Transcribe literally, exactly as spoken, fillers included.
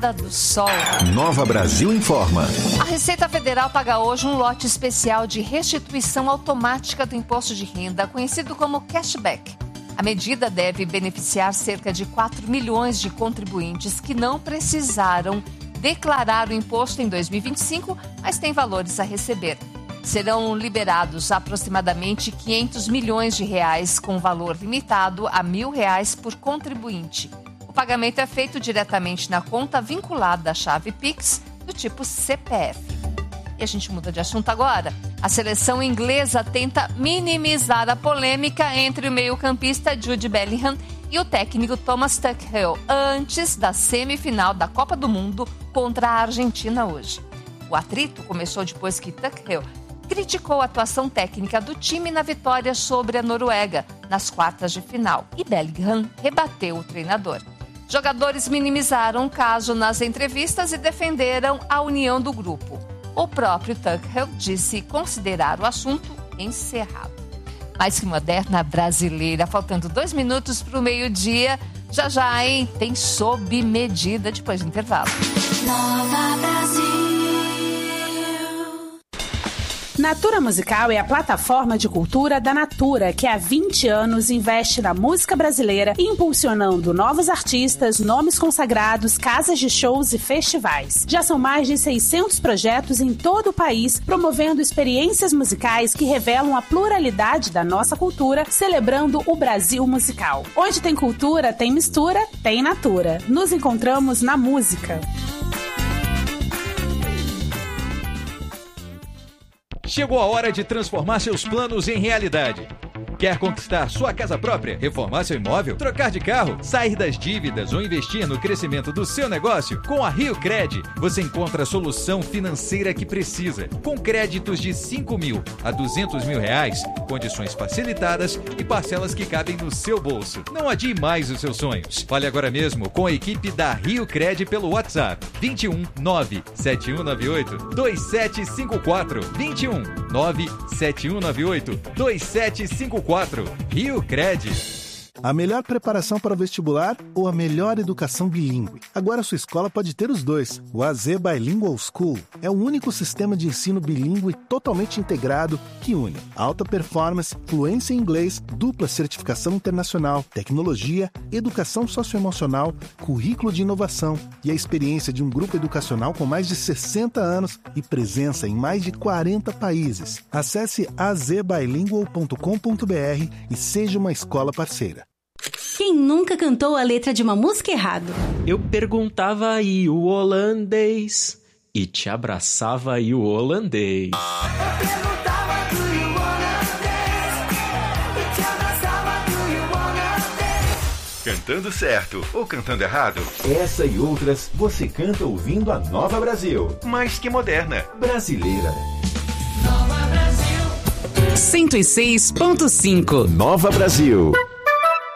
Estrada do Sol. Nova Brasil informa. A Receita Federal paga hoje um lote especial de restituição automática do imposto de renda, conhecido como cashback. A medida deve beneficiar cerca de quatro milhões de contribuintes que não precisaram declarar o imposto em dois mil e vinte e cinco, mas têm valores a receber. Serão liberados aproximadamente quinhentos milhões de reais, com valor limitado a mil reais por contribuinte. O pagamento é feito diretamente na conta vinculada à chave Pix, do tipo C P F. E a gente muda de assunto agora. A seleção inglesa tenta minimizar a polêmica entre o meio-campista Jude Bellingham e o técnico Thomas Tuchel, antes da semifinal da Copa do Mundo contra a Argentina hoje. O atrito começou depois que Tuchel criticou a atuação técnica do time na vitória sobre a Noruega nas quartas de final e Bellingham rebateu o treinador. Jogadores minimizaram o caso nas entrevistas e defenderam a união do grupo. O próprio Tuchel disse considerar o assunto encerrado. Mais que moderna brasileira, faltando dois minutos para o meio-dia. Já já, hein? Tem Sob Medida depois do intervalo. Nova Brasil. Natura Musical é a plataforma de cultura da Natura, que há vinte anos investe na música brasileira, impulsionando novos artistas, nomes consagrados, casas de shows e festivais. Já são mais de seiscentos projetos em todo o país, promovendo experiências musicais que revelam a pluralidade da nossa cultura, celebrando o Brasil musical. Onde tem cultura, tem mistura, tem Natura. Nos encontramos na música. Chegou a hora de transformar seus planos em realidade. Quer conquistar sua casa própria, reformar seu imóvel, trocar de carro, sair das dívidas ou investir no crescimento do seu negócio? Com a Rio Cred, você encontra a solução financeira que precisa. Com créditos de cinco mil a duzentos mil reais, condições facilitadas e parcelas que cabem no seu bolso. Não adie mais os seus sonhos. Fale agora mesmo com a equipe da Rio Cred pelo WhatsApp vinte e um nove sete um nove oito dois sete cinco quatro vinte e um nove sete um nove oito dois sete cinco quatro. Rio Cred. A melhor preparação para o vestibular ou a melhor educação bilíngue? Agora a sua escola pode ter os dois. O A Z Bilingual School é o único sistema de ensino bilíngue totalmente integrado que une alta performance, fluência em inglês, dupla certificação internacional, tecnologia, educação socioemocional, currículo de inovação e a experiência de um grupo educacional com mais de sessenta anos e presença em mais de quarenta países. Acesse a z bilingual ponto com ponto b r e seja uma escola parceira. Quem nunca cantou a letra de uma música errado? Eu perguntava e o holandês e te abraçava e o holandês. Eu perguntava do you holandês e te abraçava do you holandês. Cantando certo ou cantando errado? Essa e outras você canta ouvindo a Nova Brasil. Mais que moderna, brasileira. Nova Brasil. cento e seis ponto cinco. Nova Brasil.